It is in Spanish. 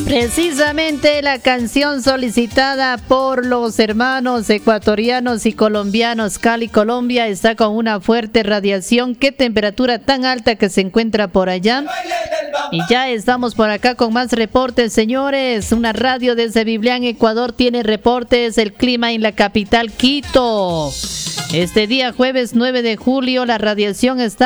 Precisamente la canción solicitada por los hermanos ecuatorianos y colombianos. Cali, Colombia, está con una fuerte radiación. ¿Qué temperatura tan alta que se encuentra por allá? Y ya estamos por acá con más reportes, señores. Una radio desde Biblián, Ecuador, tiene reportes del clima en la capital, Quito. Este día, jueves 9 de julio, la radiación está